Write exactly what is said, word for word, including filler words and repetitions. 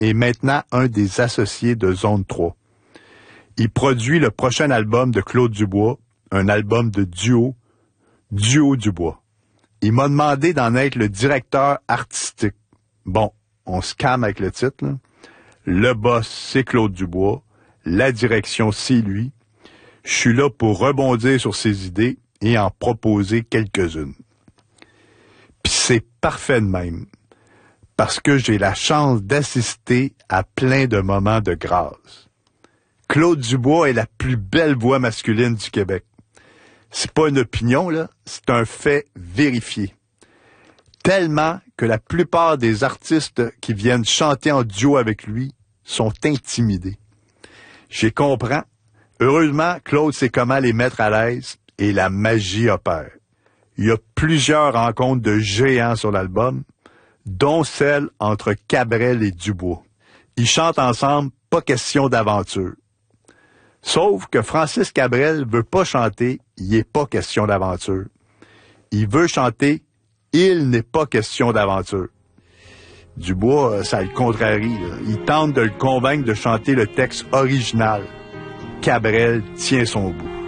est maintenant un des associés de Zone trois. Il produit le prochain album de Claude Dubois, un album de duo, Duo Dubois. Il m'a demandé d'en être le directeur artistique. Bon, on se calme avec le titre, là. Le boss, c'est Claude Dubois. La direction, c'est lui. Je suis là pour rebondir sur ses idées et en proposer quelques-unes. Puis c'est parfait de même, parce que j'ai la chance d'assister à plein de moments de grâce. Claude Dubois est la plus belle voix masculine du Québec. C'est pas une opinion, là, c'est un fait vérifié. Tellement que la plupart des artistes qui viennent chanter en duo avec lui sont intimidés. J'y comprends. Heureusement, Claude sait comment les mettre à l'aise et la magie opère. Il y a plusieurs rencontres de géants sur l'album, dont celle entre Cabrel et Dubois. Ils chantent ensemble, pas question d'aventure. Sauf que Francis Cabrel veut pas chanter, il est pas question d'aventure. Il veut chanter, il n'est pas question d'aventure. Dubois, ça le contrarie, là. Il tente de le convaincre de chanter le texte original. Cabrel tient son bout.